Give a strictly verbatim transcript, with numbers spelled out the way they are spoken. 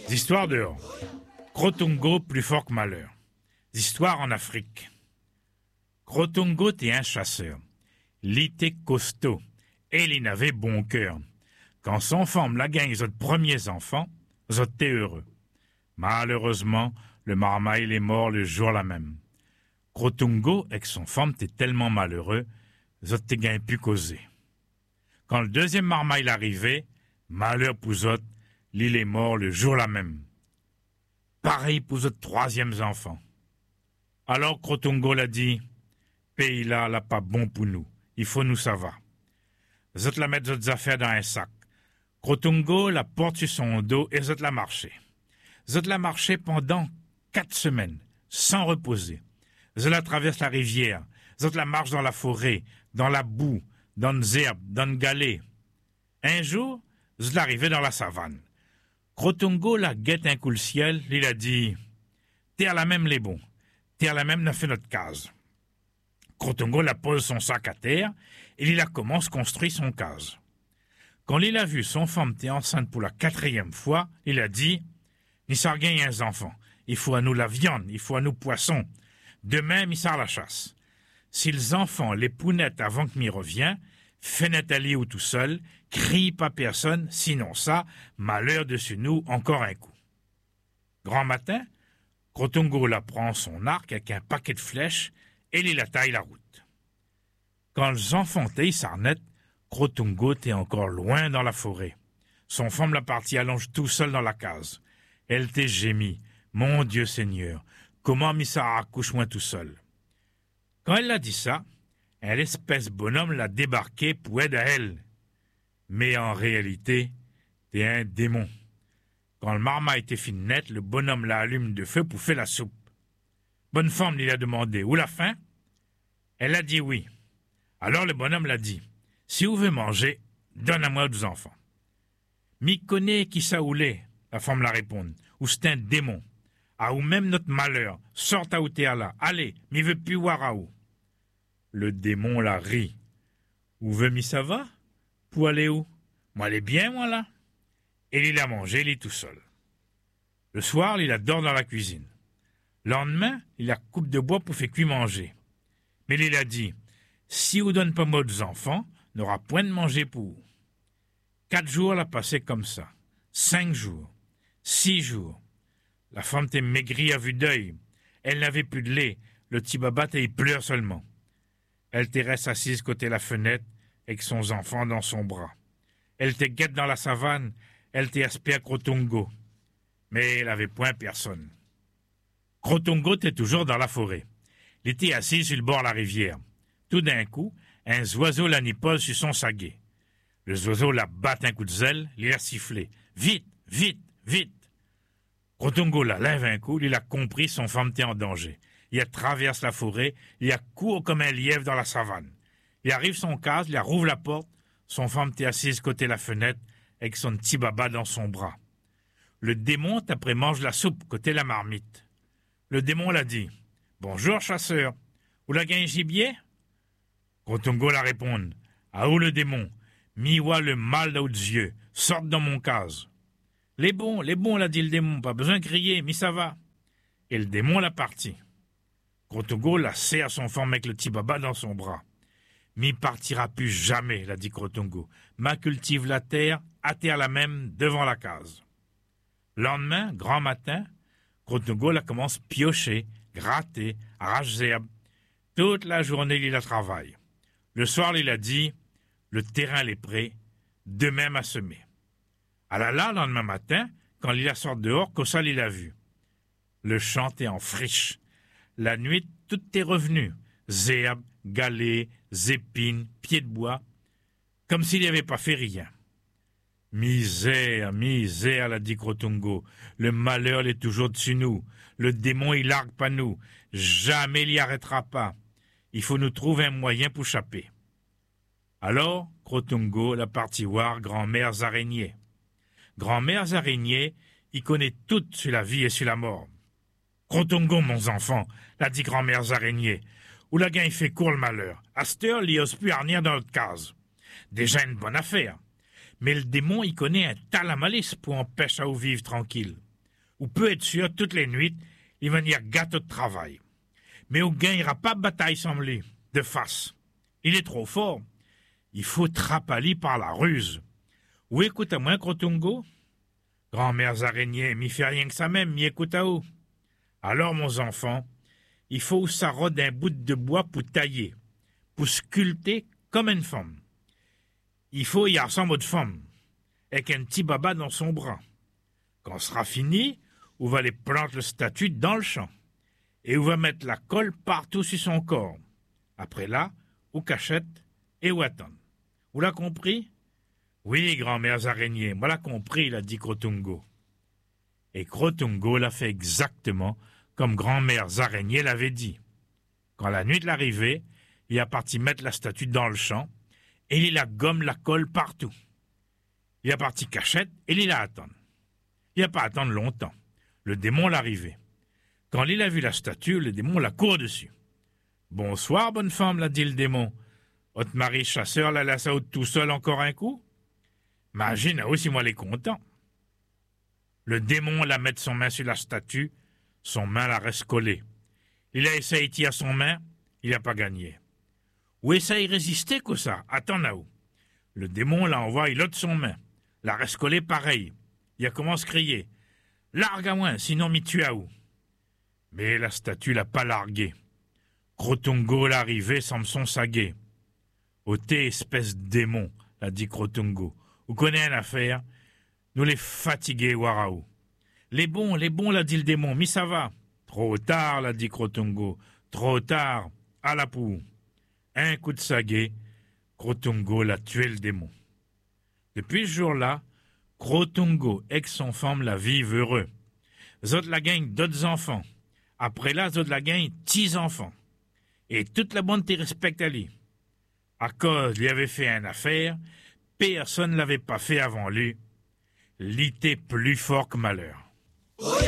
Histoires dehors. Krotongo plus fort que malheur. Histoires en Afrique. Krotongo était un chasseur. Il était costaud et il avait bon cœur. Quand son femme la gagne les premiers enfants, ils étaient heureux. Malheureusement, le marmaille est mort le jour là même. Krotongo avec son femme était tellement malheureux, ils étaient gagnés plus causer. Quand le deuxième marmaille arrivait, malheur pour eux, l'île est mort le jour là même. Pareil pour les troisièmes enfants. Alors Krotongo l'a dit, pays là, là pas bon pour nous, il faut nous savoir. Zot la mettre zot affaires dans un sac. Krotongo la porte sur son dos et zot la marché. Zot la marché pendant quatre semaines, sans reposer. Zot la traverse la rivière, zot la marche dans la forêt, dans la boue, dans les herbes, dans le galets. Un jour, zot l'arrivait dans la savane. Krotongo la guette un coup le ciel, il a dit « Terre la même les bons, terre la même n'a fait notre case. » Krotongo la pose son sac à terre et il a commencé à construire son case. Quand il a vu son femme était enceinte pour la quatrième fois, il a dit « Ni ça gagne un enfant, il faut à nous la viande, il faut à nous poissons. De même, il sort la chasse. Si les enfants les pounettes avant que m'y revient, fenêtre à ou tout seul, crie pas personne, sinon ça, malheur dessus nous, encore un coup. » Grand matin, Krotongo la prend son arc avec un paquet de flèches et il attaille la route. Quand les enfants étaient s'arnêtent, Krotongo était encore loin dans la forêt. Son femme la partie allonge tout seul dans la case. Elle t'est gémie. Mon Dieu Seigneur, comment Missa accouche-moi tout seul? Quand elle a dit ça, un espèce bonhomme l'a débarqué pour aider à elle. Mais en réalité, t'es un démon. Quand le marmaille était fini net, le bonhomme la allume de feu pour faire la soupe. Bonne femme, il a demandé, où la faim? Elle a dit oui. Alors le bonhomme l'a dit, si vous voulez manger, donne-moi deux enfants. Mi connaît qui ça oulé, la femme l'a répondu, ou c'est un démon. Ah ou même notre malheur, sorte à où t'es là, allez, mi veut plus voir à où. Le démon la rit. Où veut mi ça va? Pour aller où? Moi, elle est bien, moi, là. Et il a mangé, il est tout seul. Le soir, il a dort dans la cuisine. Le lendemain, il a coupe de bois pour faire cuire manger. Mais il a dit, si vous donne pas moi deux enfants, n'aura point de manger pour vous. Quatre jours, elle a passé comme ça. Cinq jours. Six jours. La femme était maigrie à vue d'œil. Elle n'avait plus de lait. Le petit baba, il pleure seulement. Elle était reste assise côté la fenêtre, avec son enfant dans son bras. Elle était guette dans la savane, elle était aspect à Krotongo. Mais elle avait point personne. Krotongo était toujours dans la forêt. Il était assis sur le bord de la rivière. Tout d'un coup, un oiseau la nipole sur son saguet. Le oiseau la bat un coup de zèle, il a sifflé. Vite, vite, vite. Krotongo la lève un coup, il a compris son femme était en danger. Il a traversé la forêt, il a court comme un lièvre dans la savane. Il arrive son case, il rouvre la porte, son femme était assise côté la fenêtre, avec son petit baba dans son bras. Le démon, après, mange la soupe côté la marmite. Le démon l'a dit, « Bonjour, chasseur, où la gagne gibier? » Krotongo la répond, « Ah où le démon? Mi-wa le mal d'aux yeux, sorte dans mon case. »« Les bons, les bons, l'a dit le démon, pas besoin de crier, mi ça va. » Et le démon l'a parti. Krotongo la serre son femme avec le petit baba dans son bras. Mi partira plus jamais, l'a dit Krotongo. Ma cultive la terre, à terre la même, devant la case. Lendemain, grand matin, Krotongo la commence piocher, gratter, arracher herbe. Toute la journée, il la travaille. Le soir, il a dit, le terrain est prêt, demain à semer. À la là, le lendemain matin, quand il a sorti dehors, Kossal, il a vu. Le champ est en friche. La nuit, tout est revenu. Zerbe, galets, épines, pieds de bois, comme s'il n'y avait pas fait rien. Misère, misère, l'a dit Krotongo. Le malheur est toujours dessus nous. Le démon, il largue pas nous. Jamais il y arrêtera pas. Il faut nous trouver un moyen pour chapper. Alors, Krotongo l'a parti voir grand-mère araignées. Grand-mère araignées, il connaît tout sur la vie et sur la mort. Krotongo, mon enfant, l'a dit grand-mère araignées. Où la gagne fait court le malheur. À cette heure, il n'ose plus harnir dans notre case. Déjà une bonne affaire. Mais le démon, il connaît un tas la malice pour empêcher à vous vivre tranquille. Ou peut être sûr, toutes les nuits, il va venir gâteau de travail. Mais on ne gagnera pas bataille sans lui, de face. Il est trop fort. Il faut trapali par la ruse. Ou écoute à moi, Crotungo? Grand-mère araignées, m'y fait rien que ça même, m'y écoute à où? Alors, mon enfant, il faut ça rôde un bout de bois pour tailler, pour sculpter comme une femme. Il faut y ressemble de femme, avec un petit baba dans son bras. Quand ce sera fini, on va les planter le statue dans le champ, et on va mettre la colle partout sur son corps. Après là, on cachette et on attend. Vous l'avez compris? Oui, grand-mère araignées, moi l'a compris, l'a dit Crotungo. Et Crotungo l'a fait exactement comme grand-mère araignée l'avait dit. Quand la nuit de l'arrivée, il a parti mettre la statue dans le champ, et il a gomme la colle partout. Il a parti cachette, et il a attendre. Il n'a pas à attendre longtemps. Le démon l'arrivait. Quand il a vu la statue, le démon la court dessus. Bonsoir, bonne femme, l'a dit le démon. Votre mari chasseur la laisse out tout seul encore un coup? Imagine aussi moi les content. Le démon la met son main sur la statue, son main la reste collée. Il a essayé de tirer son main, il n'a pas gagné. Ou essaye résister que ça, attends là où. Le démon l'a envoyé l'autre son main, la reste collée pareil. Il a commencé à crier. Largue à moi, sinon m'y tue à où. Mais la statue l'a pas largué. Crotungo l'arrivée semble son saguet. Ôtez, espèce de démon, l'a dit Crotungo. Vous connaissez une affaire? Nous les fatigués, Waraou. Les bons, les bons, l'a dit le démon, mais ça va. Trop tard, l'a dit Crotungo. Trop tard, à la poue. Un coup de saguet, Crotungo l'a tué le démon. Depuis ce jour-là, Crotungo et son femme la vivent heureux. Zot la gagne d'autres enfants. Après là, zot la gagne dix enfants. Et toute la bande t'y respecte à lui. À cause lui avait fait une affaire, personne ne l'avait pas fait avant lui. L'ité plus fort que malheur.